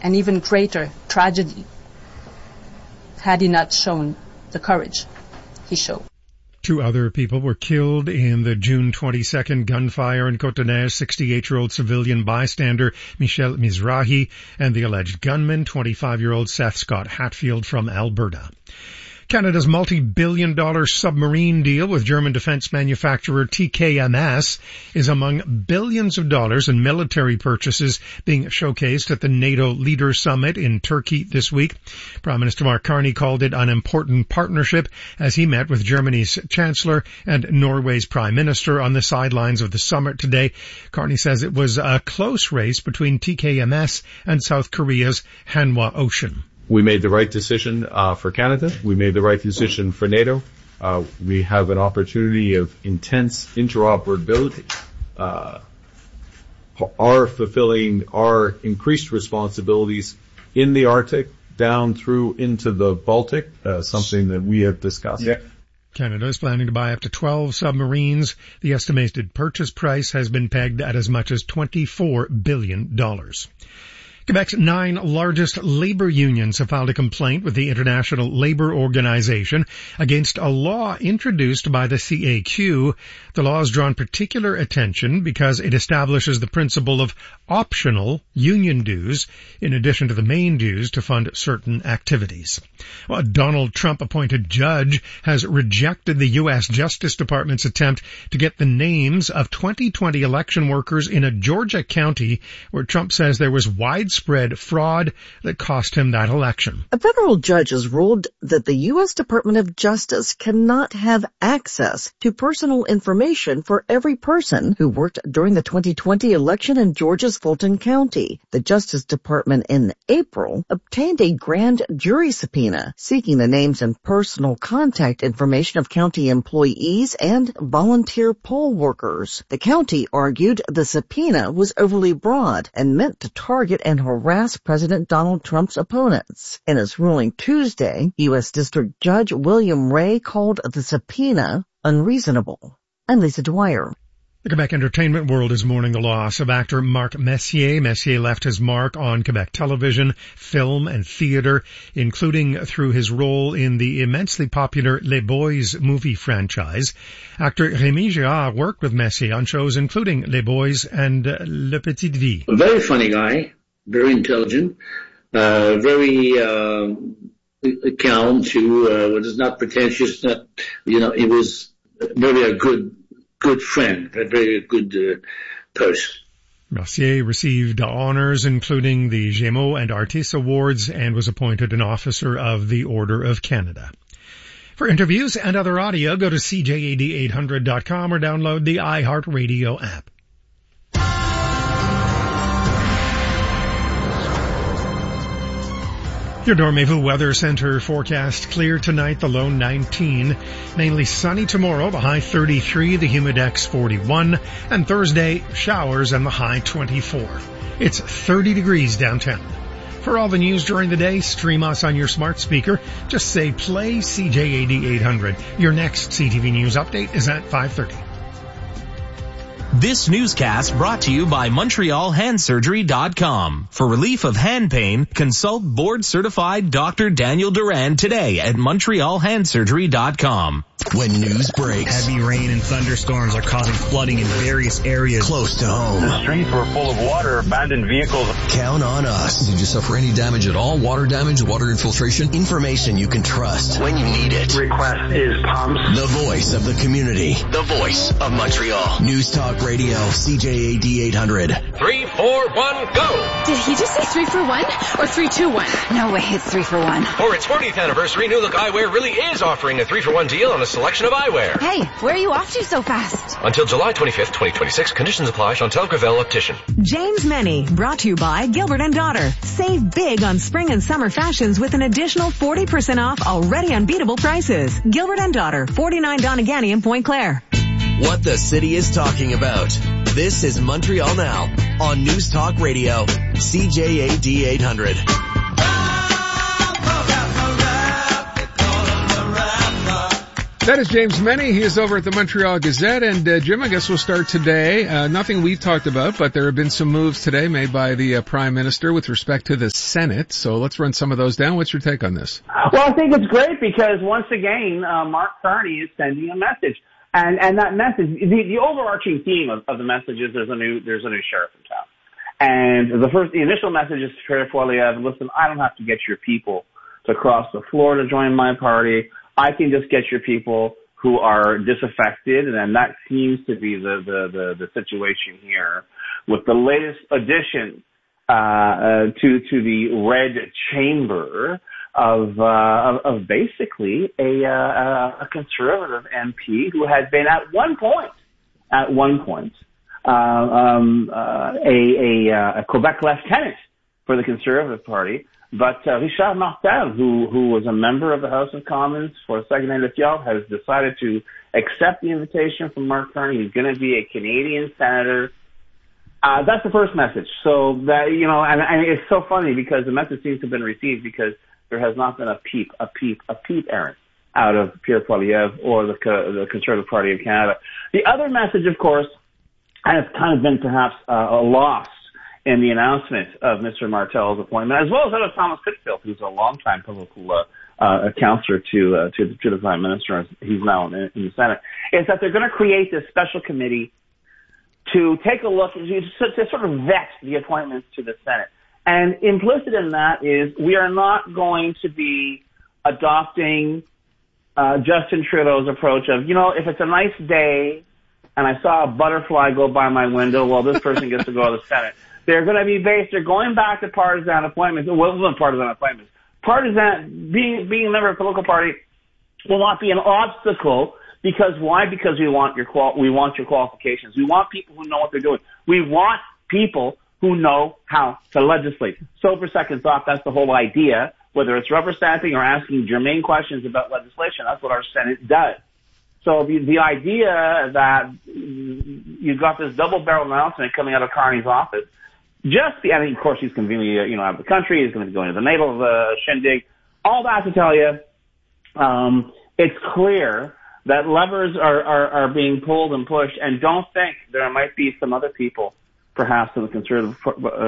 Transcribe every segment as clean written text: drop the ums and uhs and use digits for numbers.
and even greater tragedy had he not shown the courage he showed. 2 other people were killed in the June 22nd gunfire in Cotonou. 68-year-old civilian bystander Michel Mizrahi and the alleged gunman, 25-year-old Seth Scott Hatfield from Alberta. Canada's multi-billion-dollar submarine deal with German defense manufacturer TKMS is among billions of dollars in military purchases being showcased at the NATO Leaders Summit in Turkey this week. Prime Minister Mark Carney called it an important partnership as he met with Germany's Chancellor and Norway's Prime Minister on the sidelines of the summit today. Carney says it was a close race between TKMS and South Korea's Hanwha Ocean. We made the right decision for Canada. We made the right decision for NATO. We have an opportunity of intense interoperability. Our fulfilling our increased responsibilities in the Arctic down through into the Baltic, something that we have discussed. Yeah. Canada is planning to buy up to 12 submarines. The estimated purchase price has been pegged at as much as $24 billion. Quebec's 9 largest labor unions have filed a complaint with the International Labour Organization against a law introduced by the CAQ. The law has drawn particular attention because it establishes the principle of optional union dues in addition to the main dues to fund certain activities. Well, a Donald Trump-appointed judge has rejected the U.S. Justice Department's attempt to get the names of 2020 election workers in a Georgia county where Trump says there was widespread fraud that cost him that election. A federal judge has ruled that the U.S. Department of Justice cannot have access to personal information for every person who worked during the 2020 election in Georgia's Fulton County. The Justice Department in April obtained a grand jury subpoena seeking the names and personal contact information of county employees and volunteer poll workers. The county argued the subpoena was overly broad and meant to target and harass President Donald Trump's opponents. In his ruling Tuesday, U.S. District Judge William Ray called the subpoena unreasonable. I'm Lisa Dwyer. The Quebec entertainment world is mourning the loss of actor Marc Messier. Messier left his mark on Quebec television, film, and theatre, including through his role in the immensely popular Les Boys movie franchise. Actor Rémi Girard worked with Messier on shows including Les Boys and Le Petite Vie. A very funny guy, very intelligent, very calm too, was not pretentious, he was very a good friend, a very good person. Mercier received honors including the Gémeaux and Artis Awards and was appointed an officer of the Order of Canada. For interviews and other audio, go to CJAD800.com or download the iHeartRadio app. Your Dormez-vous Weather Center forecast: clear tonight, the low 19. Mainly sunny tomorrow, the high 33, the humidex 41. And Thursday, showers and the high 24. It's 30 degrees downtown. For all the news during the day, stream us on your smart speaker. Just say play CJAD 800. Your next CTV News update is at 5:30. This newscast brought to you by MontrealHandSurgery.com. For relief of hand pain, consult board-certified Dr. Daniel Duran today at MontrealHandSurgery.com. When news breaks, heavy rain and thunderstorms are causing flooding in various areas close to home. The streets were full of water, abandoned vehicles. Count on us. Did you suffer any damage at all? Water damage, water infiltration? Information you can trust when you need it. Request is pumps. The voice of the community. The voice of Montreal. News Talk Radio, CJAD 800. 3, 4, 1, go! Did he just say 3 for 1 or 3, 2, 1? No way, it's 3 for 1. For its 40th anniversary, New Look Eyewear really is offering a 3-for-1 deal on a selection of eyewear. Hey, where are you off to so fast? Until July 25th, 2026. Conditions apply. Chantal Gravel, Optician. James Meny, brought to you by Gilbert & Daughter. Save big on spring and summer fashions with an additional 40% off already unbeatable prices. Gilbert & Daughter, 49 Donegani in Pointe Claire. What the city is talking about. This is Montreal Now on News Talk Radio, CJAD 800. That is James Meny. He is over at the Montreal Gazette. And Jim, I guess we'll start today. Nothing we talked about, but there have been some moves today made by the Prime Minister with respect to the Senate. So let's run some of those down. What's your take on this? Well, I think it's great because once again, Mark Carney is sending a message. And that message, the overarching theme of the message is there's a new sheriff in town. And the initial message is to Pierre Poilievre, listen, I don't have to get your people to cross the floor to join my party. I can just get your people who are disaffected, and that seems to be the situation here with the latest addition to the red chamber of basically a conservative MP who had been at one point a Quebec lieutenant for the Conservative Party. But Richard Martel, who was a member of the House of Commons for Saguenay-Lac-Fjord, has decided to accept the invitation from Mark Carney. He's going to be a Canadian senator. That's the first message. So that, and it's so funny because the message seems to have been received because there has not been a peep, Aaron, out of Pierre Poilievre or the Conservative Party of Canada. The other message, of course, has kind of been perhaps lost in the announcement of Mr. Martel's appointment, as well as that of Thomas Pitfield, who's a longtime political counselor to the Prime Minister. He's now in the Senate. Is that they're going to create this special committee to take a look, to sort of vet the appointments to the Senate. And implicit in that is we are not going to be adopting Justin Trudeau's approach of, if it's a nice day and I saw a butterfly go by my window, well, this person gets to go to the Senate. They're going to be they're going back to partisan appointments. Well, it wasn't partisan appointments. Being a member of a political party will not be an obstacle because why? Because we want your qualifications. We want people who know what they're doing. We want people who know how to legislate. So for second thought, that's the whole idea. Whether it's rubber stamping or asking germane questions about legislation, that's what our Senate does. So the idea that you've got this double-barrel announcement coming out of Carney's office, of course, he's conveniently, out of the country. He's going to be going to the NATO shindig. All that to tell you, it's clear that levers are being pulled and pushed. And don't think there might be some other people, perhaps in the Conservative,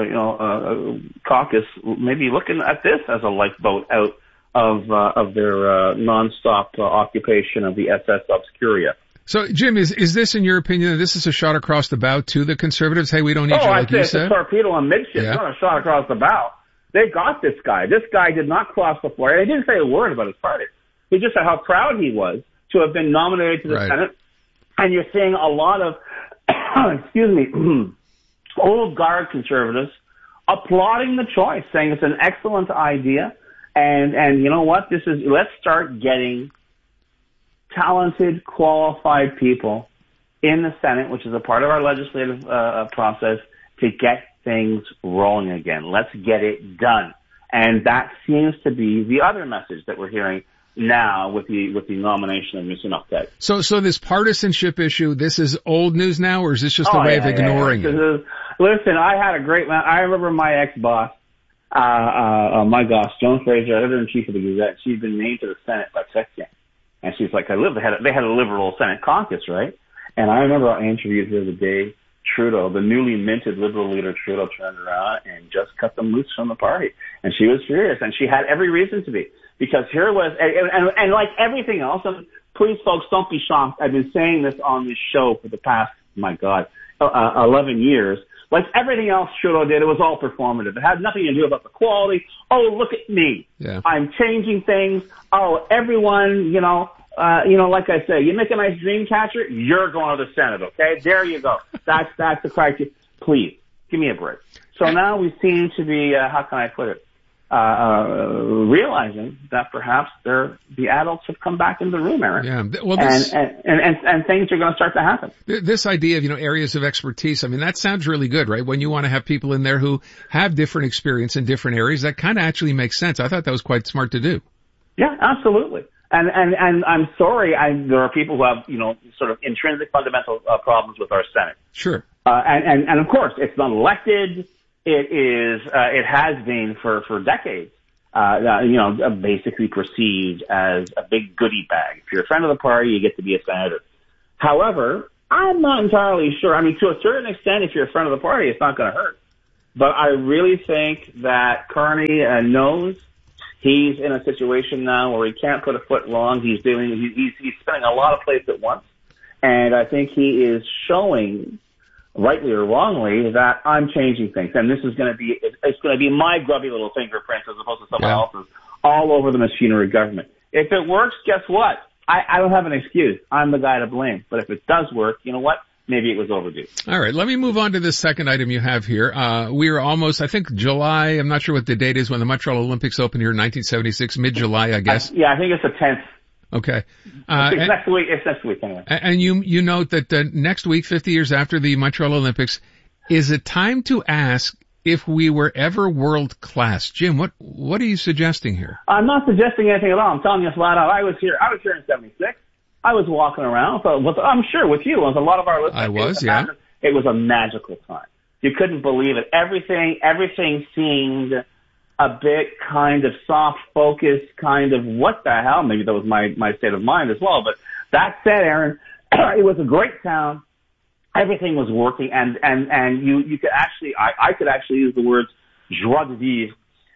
caucus, maybe looking at this as a lifeboat out of their nonstop occupation of the SS Obscuria. So, Jim, is this, in your opinion, that this is a shot across the bow to the Conservatives? Hey, we don't need you, like you said? It's a torpedo on midship, not a shot across the bow. They got this guy. This guy did not cross the floor. He didn't say a word about his party. He just said how proud he was to have been nominated to the Senate. And you're seeing a lot of, old guard Conservatives applauding the choice, saying it's an excellent idea. And you know what? Let's start getting talented, qualified people in the Senate, which is a part of our legislative process, to get things rolling again. Let's get it done. And that seems to be the other message that we're hearing now with the nomination of Mr. Martel. So this partisanship issue, this is old news now, or is this just a way of ignoring it? Listen, I had a great man. I remember my ex-boss, my boss, Joan Fraser, editor-in-chief of the Gazette. She'd been named to the Senate by Chrétien. And she's like, they had a liberal Senate caucus, right? And I remember I interviewed her the day Trudeau, the newly minted liberal leader Trudeau, turned around and just cut them loose from the party. And she was furious, and she had every reason to be. Because here was, and like everything else, and please folks, don't be shocked. I've been saying this on this show for the past, 11 years. Like everything else Trudeau did, it was all performative. It had nothing to do about the quality. Oh, look at me. Yeah. I'm changing things. Oh, everyone, like I say, you make a nice dream catcher, you're going to the Senate, okay? There you go. That's the criteria. Please, give me a break. So now we seem to be, how can I put it? Realizing that perhaps the adults have come back into the room, Aaron. Yeah. Well, and things are going to start to happen. This idea of, areas of expertise, that sounds really good, right? When you want to have people in there who have different experience in different areas, that kind of actually makes sense. I thought that was quite smart to do. Yeah, absolutely. And I'm sorry, there are people who have, sort of intrinsic fundamental problems with our Senate. Sure. And of course, it's not elected. It has been for decades. basically perceived as a big goodie bag. If you're a friend of the party, you get to be a senator. However, I'm not entirely sure. I mean, to a certain extent, if you're a friend of the party, it's not going to hurt. But I really think that Carney knows he's in a situation now where he can't put a foot wrong. He's spinning a lot of plates at once. And I think he is showing, rightly or wrongly, that I'm changing things. And this is going to be, it's going to be my grubby little fingerprints as opposed to someone else's all over the machinery of government. If it works, guess what? I don't have an excuse. I'm the guy to blame. But if it does work, you know what? Maybe it was overdue. All right, let me move on to this second item you have here. We are almost, I think, July. I'm not sure what the date is when the Montreal Olympics opened here in 1976, mid-July, I guess. I think it's the 10th. Okay. It's next week. It's next week anyway. And you note that next week, 50 years after the Montreal Olympics, is it time to ask if we were ever world class? Jim, what are you suggesting here? I'm not suggesting anything at all. I'm telling you flat out. I was here in 76. I was walking around. So I'm sure with you, with a lot of our listeners. I was, yeah. It was a magical time. You couldn't believe it. Everything seemed a bit kind of soft focus, kind of what the hell. Maybe that was my state of mind as well. But that said, Aaron, it was a great town. Everything was working, and you could actually, I could actually use the words joie de vivre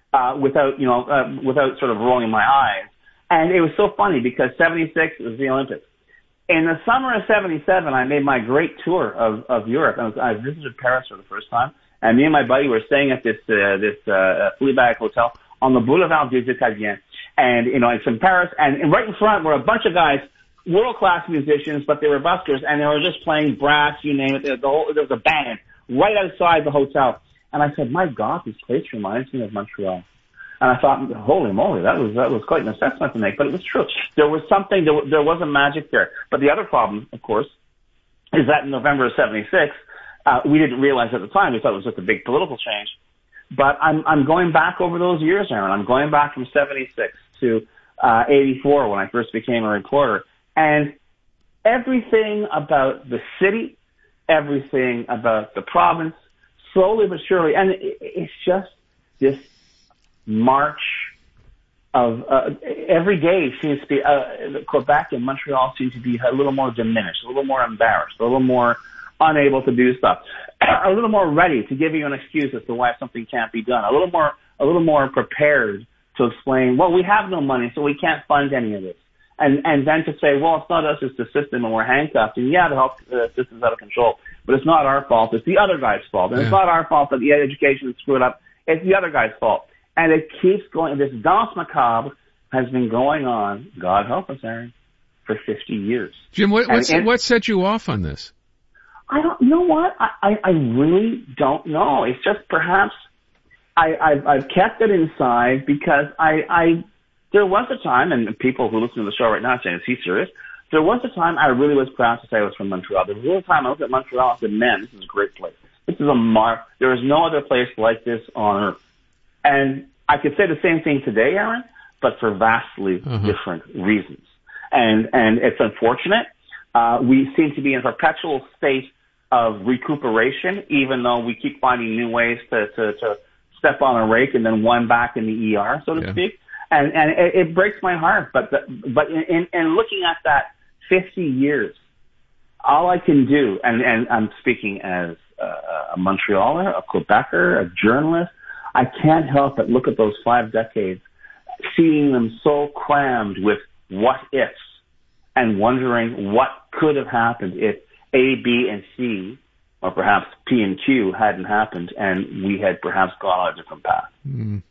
without sort of rolling my eyes. And it was so funny because 76 was the Olympics. In the summer of 77, I made my great tour of Europe. I visited Paris for the first time, and me and my buddy were staying at this Fleabag hotel on the Boulevard des Italiens. And it's in Paris, and right in front were a bunch of guys, world-class musicians, but they were buskers, and they were just playing brass, you name it. There was a band right outside the hotel. And I said, my God, this place reminds me of Montreal. And I thought, holy moly, that was quite an assessment to make, but it was true. There was something, there was a magic there. But the other problem, of course, is that in November of 76, we didn't realize at the time, we thought it was just a big political change. But I'm going back over those years, Aaron. I'm going back from 76 to 84 when I first became a reporter. And everything about the city, everything about the province, slowly but surely, and it's just this march of every day seems to be Quebec and Montreal seem to be a little more diminished, a little more embarrassed, a little more unable to do stuff, a little more ready to give you an excuse as to why something can't be done, a little more prepared to explain, well, we have no money, so we can't fund any of this. And then to say, well, it's not us, it's the system, and we're handcuffed. And yeah, the health system's out of control, but it's not our fault. It's the other guy's fault. And it's not our fault that the education is screwed up. It's the other guy's fault. And it keeps going. This danse macabre has been going on, God help us, Aaron, for 50 years. Jim, what set you off on this? I don't know what. I really don't know. It's just perhaps I've kept it inside because there was a time, and people who listen to the show right now are saying, is he serious? There was a time I really was proud to say I was from Montreal. There was a time I looked at Montreal and said, man, this is a great place. This is there is no other place like this on earth. And I could say the same thing today, Aaron, but for vastly different reasons. And it's unfortunate. We seem to be in a perpetual state of recuperation, even though we keep finding new ways to step on a rake and then one back in the ER, so to speak. And it breaks my heart. But in looking at that 50 years, all I can do, and I'm speaking as a Montrealer, a Quebecer, a journalist, I can't help but look at those 5 decades, seeing them so crammed with what ifs and wondering what could have happened if A, B, and C, or perhaps P and Q hadn't happened and we had perhaps gone on a different path. Mm.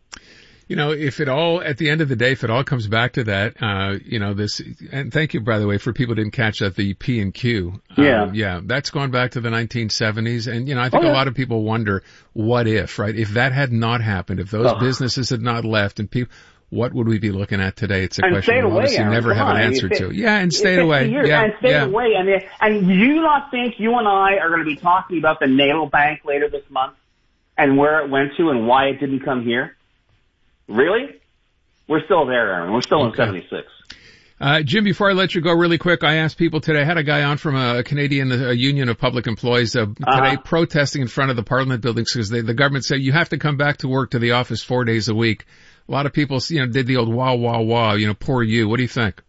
If it all, at the end of the day, if it all comes back to that, this, and thank you, by the way, for people who didn't catch that, the P and Q. Yeah, that's going back to the 1970s. And, I think a lot of people wonder, what if, right? If that had not happened, if those businesses had not left and people, what would we be looking at today? It's a question we'll obviously never have an answer to. Yeah, and stayed away. And stayed away. And do you not think you and I are going to be talking about the NATO Bank later this month and where it went to and why it didn't come here? Really? We're still there, Aaron. We're still in 76. Jim, before I let you go really quick, I asked people today, I had a guy on from a Canadian Union of Public Employees today protesting in front of the Parliament buildings because the government said you have to come back to work to the office 4 days a week. A lot of people, did the old wah, wah, wah, poor you. What do you think?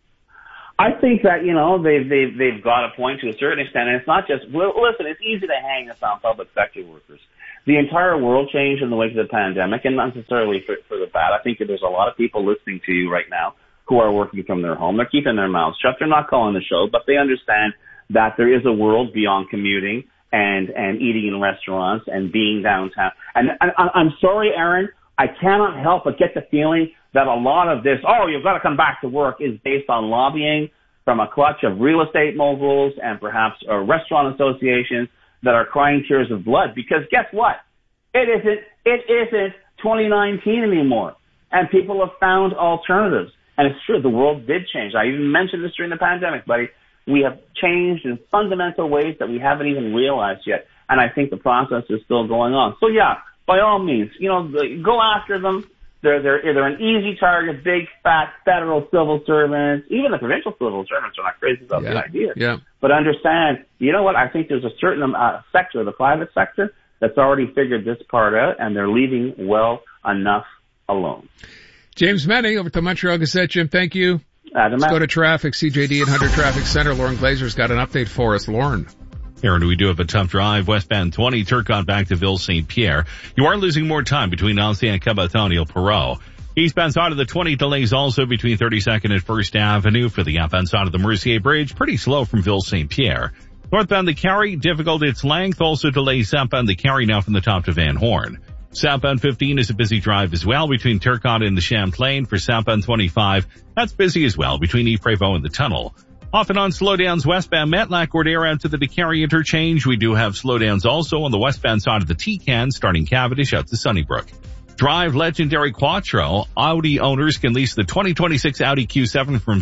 I think that, they've got a point to a certain extent, and it's not just, listen, it's easy to hang this on public sector workers. The entire world changed in the wake of the pandemic, and not necessarily for the bad. I think that there's a lot of people listening to you right now who are working from their home. They're keeping their mouths shut. They're not calling the show, but they understand that there is a world beyond commuting and eating in restaurants and being downtown. And I'm sorry, Aaron, I cannot help but get the feeling that a lot of this, you've got to come back to work, is based on lobbying from a clutch of real estate moguls and perhaps restaurant associations that are crying tears of blood. Because guess what? It isn't 2019 anymore. And people have found alternatives. And it's true, the world did change. I even mentioned this during the pandemic, buddy. We have changed in fundamental ways that we haven't even realized yet. And I think the process is still going on. So yeah, by all means, go after them. They're an easy target, big, fat, federal civil servants. Even the provincial civil servants are not crazy about the idea. Yeah. But understand, you know what? I think there's a certain sector, the private sector, that's already figured this part out, and they're leaving well enough alone. James Menney over at the Montreal Gazette. Jim, thank you. Let's go to traffic. CJD 800 Traffic Center. Lauren Glazer's got an update for us. Lauren. Aaron, we do have a tough drive, westbound 20, Turcotte back to Ville St. Pierre. You are losing more time between Ancien and Cabotonio-Perot. Eastbound side of the 20 delays also between 32nd and 1st Avenue for the outbound side of the Mercier Bridge. Pretty slow from Ville St. Pierre. Northbound the Carry, difficult its length. Also delays southbound the Carry now from the top to Van Horn. Southbound 15 is a busy drive as well between Turcotte and the Champlain. For southbound 25, that's busy as well between Yves-Prévost and the tunnel. Off and on slowdowns westbound Matlack Gordera out to the DeCarry interchange. We do have slowdowns also on the westbound side of the T-Can starting Cavendish out to Sunnybrook. Drive legendary Quattro. Audi owners can lease the 2026 Audi Q7 from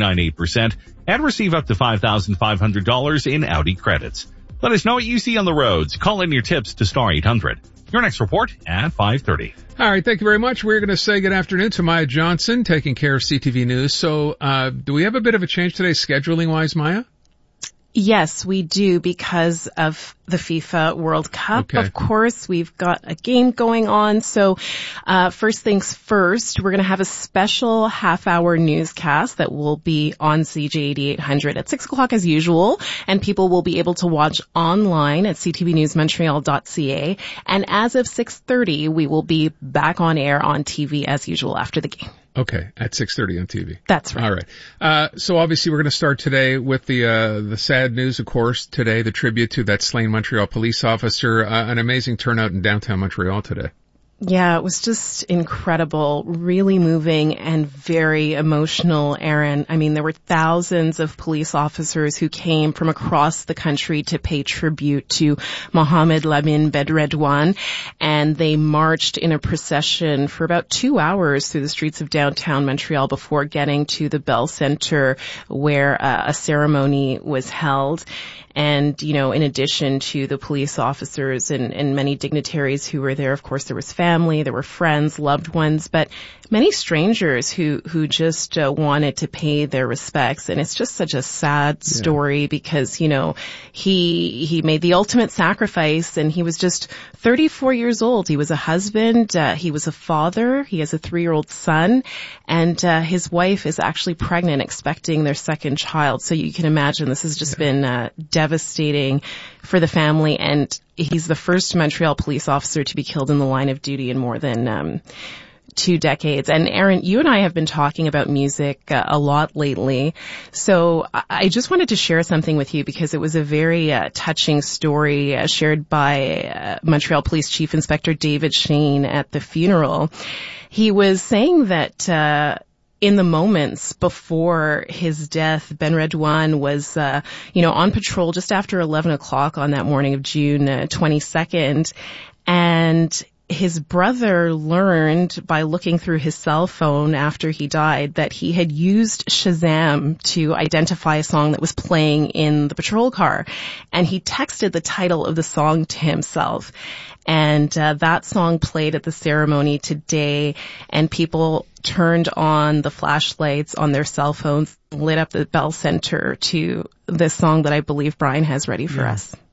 0.98% and receive up to $5,500 in Audi credits. Let us know what you see on the roads. Call in your tips to Star 800. Your next report at 5:30. All right, thank you very much. We're going to say good afternoon to Maya Johnson, taking care of CTV News. So, do we have a bit of a change today, scheduling-wise, Maya? Yes, we do, because of the FIFA World Cup. Okay. Of course, we've got a game going on. So, first things first, we're going to have a special half-hour newscast that will be on CJAD 800 at 6 o'clock as usual, and people will be able to watch online at ctvnewsmontreal.ca. And as of 6:30, we will be back on air on TV as usual after the game. Okay, at 6:30 on TV. That's right. All right. So obviously we're going to start today with the sad news, of course, today, the tribute to that slain Montreal police officer, an amazing turnout in downtown Montreal today. Yeah, it was just incredible, really moving and very emotional, Aaron. I mean, there were thousands of police officers who came from across the country to pay tribute to Mohamed Lamine Bedredouane, and they marched in a procession for about 2 hours through the streets of downtown Montreal before getting to the Bell Centre where a ceremony was held. And, in addition to the police officers and many dignitaries who were there, of course, there was family, there were friends, loved ones, but many strangers who just wanted to pay their respects. And it's just such a sad story because, he made the ultimate sacrifice, and he was just 34 years old. He was a husband, he was a father, he has a 3-year-old son, and his wife is actually pregnant, expecting their second child. So you can imagine this has just been devastating for the family, and he's the first Montreal police officer to be killed in the line of duty in more than 2 decades. And Aaron, you and I have been talking about music a lot lately. So I just wanted to share something with you because it was a very touching story shared by Montreal Police Chief Inspector David Shane at the funeral. He was saying that in the moments before his death, Bedredouane was, on patrol just after 11 o'clock on that morning of June 22nd. And his brother learned by looking through his cell phone after he died that he had used Shazam to identify a song that was playing in the patrol car. And he texted the title of the song to himself. And that song played at the ceremony today, and people turned on the flashlights on their cell phones, lit up the Bell Center to this song that I believe Brian has ready for us.